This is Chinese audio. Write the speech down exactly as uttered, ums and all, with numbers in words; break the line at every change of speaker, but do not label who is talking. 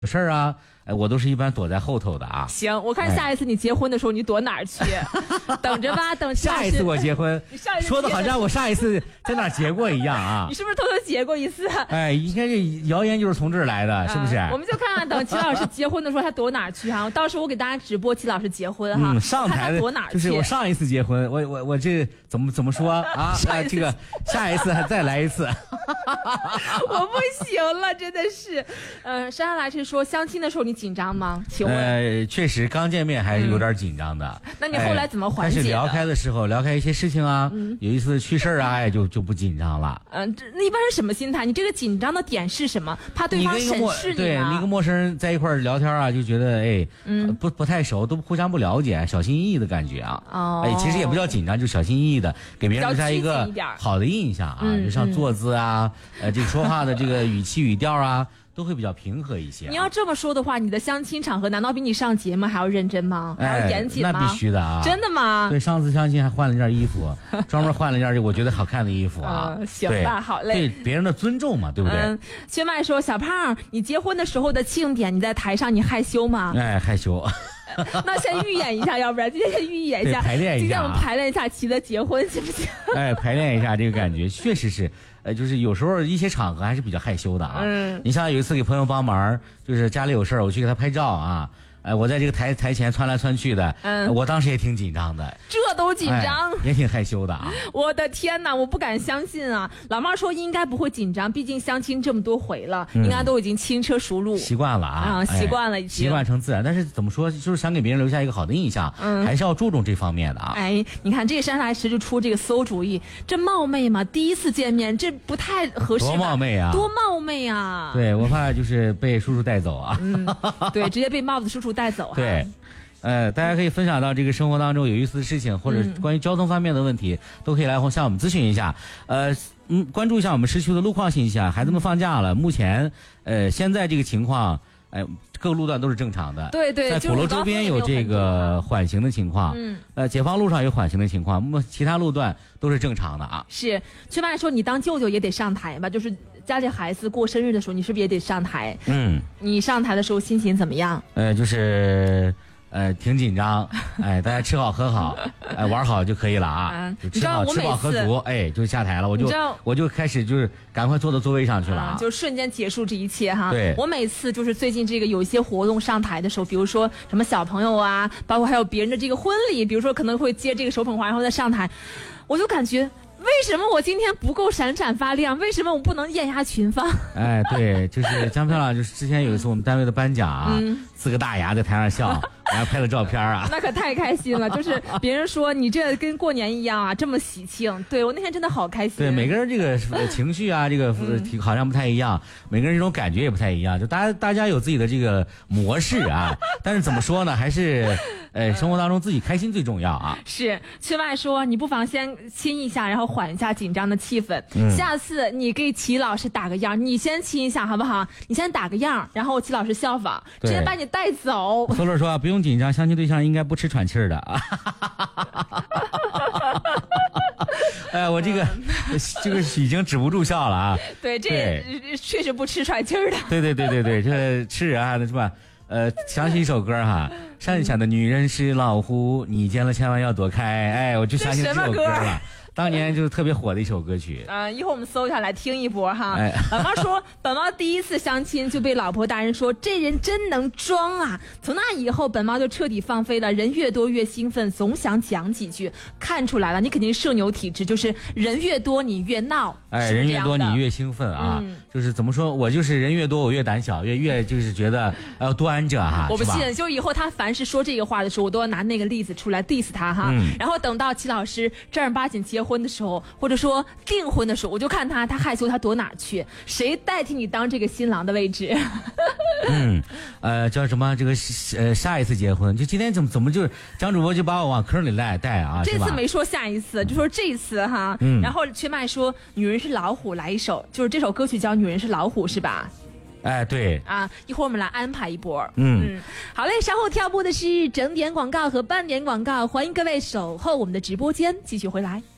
有事儿啊，哎，我都是一般躲在后头的啊。
行，我看下一次你结婚的时候你躲哪儿去？等着吧，等
下一次我结婚，说的好像我上一次在哪儿结过一样啊。
你是不是偷偷结过一次？
哎，应该是谣言就是从这儿来的，是不是？
我们就看看等齐老师结婚的时候他躲哪儿去哈、啊？到时候我给大家直播齐老师结婚哈、啊嗯，
上台的
躲哪儿去？
就是我上一次结婚，我我我这怎么怎么说啊？啊，这个下一次还再来一次。
我不行了，真的是。呃，珊珊来是说相亲的时候你紧张吗？请问？
呃，确实刚见面还是有点紧张的。
嗯、那你后来怎么缓解的？
但是聊开的时候，聊开一些事情啊，嗯、有一次趣事啊，哎，就就不紧张了。
嗯、呃，这那一般是什么心态？你这个紧张的点是什么？怕对方审视你吗？
对，你跟陌生人在一块儿聊天啊，就觉得哎，嗯，不不太熟，都互相不了解，小心翼翼的感觉啊。哦。哎，其实也不叫紧张，就小心翼翼的，给别人留下一个好的印象啊。嗯、就像坐姿啊，嗯、呃，这个说话的这个语气语调啊。都会比较平和一些、啊。
你要这么说的话，你的相亲场合难道比你上节目还要认真吗？还要严谨吗？
哎、那必须的啊！
真的吗？
对，上次相亲还换了一件衣服，专门换了一件我觉得好看的衣服啊。
呃、行吧，好嘞。
对别人的尊重嘛，对不对？嗯。
薛麦说：“小胖，你结婚的时候的庆典，你在台上你害羞吗？”
哎，害羞。
那先预演一下，要不然今天先预演一下，
排练一下、啊。
今天我们排练一下齐的结婚，行不行？
哎，排练一下这个感觉，确实是，呃，就是有时候一些场合还是比较害羞的啊。嗯。你像有一次给朋友帮忙，就是家里有事儿，我去给他拍照啊。哎，我在这个台台前窜来窜去的，嗯，我当时也挺紧张的，
这都紧张、
哎，也挺害羞的啊。
我的天哪，我不敢相信啊！老妈说应该不会紧张，毕竟相亲这么多回了，嗯、应该都已经轻车熟路，
习惯了啊，
啊，习惯了已经，
习惯成自然。但是怎么说，就是想给别人留下一个好的印象，嗯，还是要注重这方面的啊。
哎，你看这个珊珊来时就出这个馊主意，这冒昧嘛，第一次见面，这不太合适吧。
多冒昧啊！
多冒昧啊！
对，我怕就是被叔叔带走啊。
嗯，对，直接被帽子叔叔带走啊。
对。呃，大家可以分享到这个生活当中有意思的事情，或者关于交通方面的问题，嗯、都可以来向我们咨询一下。呃，嗯，关注一下我们市区的路况信息啊。孩子们放假了，目前呃现在这个情况，哎、呃，各个路段都是正常的。
对对，
在鼓楼周边有这个缓行的情况，嗯，呃，解放路上有缓行的情况，那么其他路段都是正常的啊。
是，去妈说你当舅舅也得上台吧？就是家里孩子过生日的时候，你是不是也得上台？嗯，你上台的时候心情怎么样？
呃，就是。呃，挺紧张，哎，大家吃好喝好，哎，玩好就可以了啊，就吃好吃饱喝足，哎，就下台了，我就我就开始就是赶快坐到座位上去了、啊
嗯，就瞬间结束这一切哈。
对，
我每次就是最近这个有一些活动上台的时候，比如说什么小朋友啊，包括还有别人的这个婚礼，比如说可能会接这个手捧花，然后再上台，我就感觉。为什么我今天不够闪闪发亮？为什么我不能艳压群芳？
哎，对，就是江漂亮，就是之前有一次我们单位的颁奖啊，嗯、四个大牙在台上笑，然后拍了照片啊，
那可太开心了。就是别人说你这跟过年一样啊，这么喜庆。对我那天真的好开心。
对，每个人这个情绪啊，这个好像不太一样，嗯、每个人这种感觉也不太一样。就大家大家有自己的这个模式啊，但是怎么说呢，还是。呃，生活当中自己开心最重要啊！
是，去外说你不妨先亲一下，然后缓一下紧张的气氛。嗯、下次你给齐老师打个样，你先亲一下好不好？你先打个样，然后齐老师效仿，直接把你带走。
邹乐说不用紧张，相亲对象应该不吃喘气儿的啊！哎，我这个、嗯、这个已经止不住笑了啊！
对，这确实不吃喘气儿的。
对对对对对，这吃人啊，是吧？呃，想起一首歌哈，山下的女人是老虎，你见了千万要躲开。哎，我就想起这首歌了。当年就是特别火的一首歌曲。
嗯、呃，一会儿我们搜一下来听一波哈。哎、老妈说，本猫第一次相亲就被老婆大人说这人真能装啊。从那以后，本猫就彻底放飞了，人越多越兴奋，总想讲几句。看出来了，你肯定社牛体质，就是人越多你越闹。
哎，人越多你越兴奋啊。嗯、就是怎么说，我就是人越多我越胆小，越越就是觉得要多安着哈。
我不信，就以后他凡是说这个话的时候，我都要拿那个例子出来 diss 他哈。嗯、然后等到齐老师正儿八经结婚的时候，或者说订婚的时候，我就看他，他害羞，他躲哪儿去？谁代替你当这个新郎的位置？
嗯，呃，叫什么？这个呃，下一次结婚，就今天怎么怎么就是张主播就把我往坑里带带啊？
这次没说下一次，就说这一次哈。嗯。然后缺麦说女人是老虎，来一首，就是这首歌曲叫《女人是老虎》，是吧？
哎，对
啊，一会儿我们来安排一波。嗯嗯，好嘞，稍后跳播的是整点广告和半点广告，欢迎各位守候我们的直播间，继续回来。